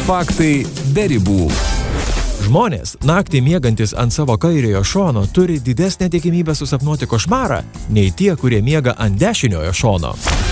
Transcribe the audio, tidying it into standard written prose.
Faktai be ribų. Žmonės, naktį miegantis ant savo kairiojo šono, turi didesnę tikimybę susapnuoti košmarą, nei tie, kurie miega ant dešiniojo šono.